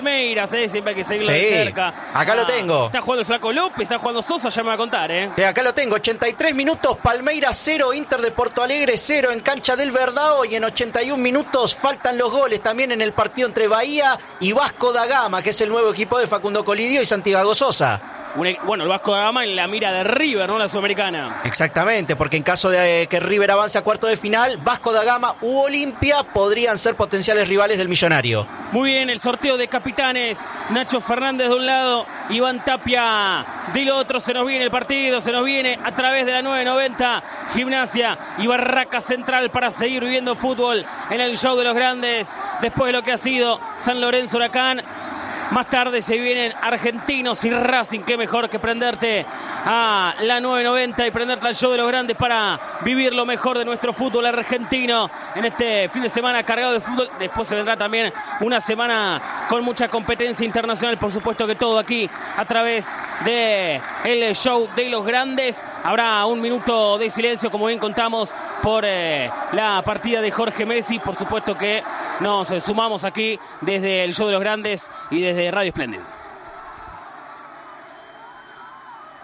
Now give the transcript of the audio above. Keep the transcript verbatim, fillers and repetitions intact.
Palmeiras, ¿eh? Siempre hay que seguirlo sí, de cerca. Acá ah, lo tengo. Está jugando el Flaco López, está jugando Sosa, ya me va a contar, ¿eh? Sí, acá lo tengo, ochenta y tres minutos, Palmeiras cero, Inter de Porto Alegre cero en cancha del Verdao, y en ochenta y un minutos faltan los goles también en el partido entre Bahía y Vasco da Gama, que es el nuevo equipo de Facundo Colidio y Santiago Sosa. Bueno, el Vasco da Gama en la mira de River, ¿no? La Sudamericana. Exactamente, porque en caso de que River avance a cuarto de final, Vasco da Gama u Olimpia podrían ser potenciales rivales del Millonario. Muy bien, el sorteo de capitanes. Nacho Fernández de un lado, Iván Tapia del otro. Se nos viene el partido, se nos viene a través de la nueve noventa. Gimnasia y Barraca Central para seguir viviendo fútbol en el show de los grandes. Después de lo que ha sido San Lorenzo Huracán. Más tarde se vienen Argentinos y Racing. Qué mejor que prenderte a la nueve noventa y prenderte al show de los grandes para vivir lo mejor de nuestro fútbol argentino en este fin de semana cargado de fútbol. Después se vendrá también una semana con mucha competencia internacional. Por supuesto que todo aquí a través de el show de los grandes. Habrá un minuto de silencio, como bien contamos, por eh, la partida de Jorge Messi. Por supuesto que nos sumamos aquí desde el show de los grandes y desde Radio Espléndido.